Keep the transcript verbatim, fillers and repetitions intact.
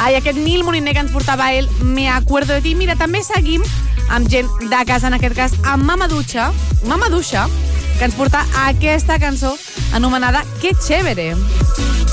Ai, aquest Nil Moliner que ens portava ell, Me acuerdo de ti. Mira, també seguim amb gent de casa, en aquest cas, amb Mama Ducha, Mama Ducha, que ens porta aquesta cançó anomenada Que chévere.